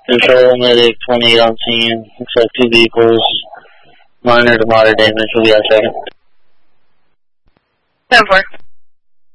Control, medic 28 on scene. Looks like 2 vehicles. Minor to moderate damage. We'll be out second. 10-4.